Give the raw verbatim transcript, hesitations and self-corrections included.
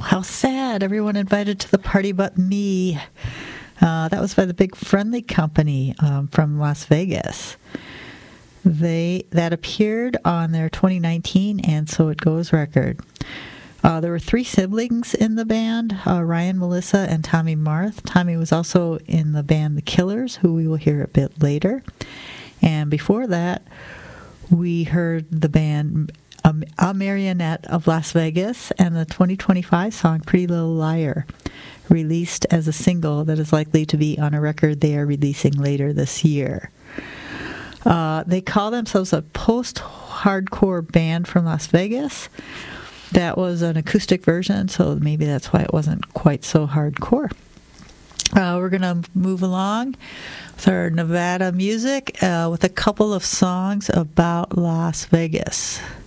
how sad. Everyone invited to the party but me. Uh, that was by the Big Friendly Company um, from Las Vegas. They that appeared on their twenty nineteen And So It Goes record. Uh, there were three siblings in the band, uh, Ryan, Melissa, and Tommy Marth. Tommy was also in the band The Killers, who we will hear a bit later. And before that, we heard the band um, A Marionette of Las Vegas and the twenty twenty-five song Pretty Little Liar, released as a single that is likely to be on a record they are releasing later this year. Uh, they call themselves a post-hardcore band from Las Vegas. That was an acoustic version, so maybe that's why it wasn't quite so hardcore. Uh, we're going to move along with our Nevada music uh, with a couple of songs about Las Vegas.